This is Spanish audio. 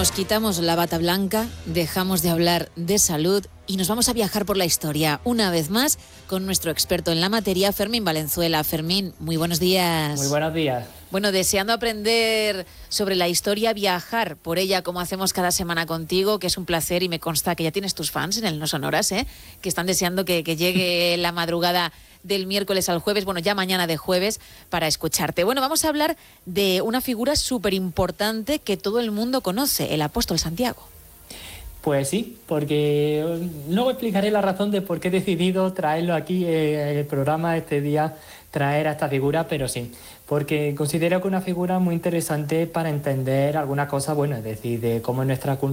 Nos quitamos la bata blanca, dejamos de hablar de salud y nos vamos a viajar por la historia, una vez más, con nuestro experto en la materia, Fermín Valenzuela. Fermín, muy buenos días. Muy buenos días. Bueno, deseando aprender sobre la historia, viajar por ella como hacemos cada semana contigo, que es un placer y me consta que ya tienes tus fans en el No Sonoras, que están deseando que llegue la madrugada del miércoles al jueves, bueno, ya mañana de jueves, para escucharte. Bueno, vamos a hablar de una figura súper importante que todo el mundo conoce, el apóstol Santiago. Pues sí, porque luego explicaré la razón de por qué he decidido traerlo aquí en el programa este día, traer a esta figura, pero sí, porque considero que es una figura muy interesante para entender algunas cosas, bueno, es decir, de cómo es nuestra cultura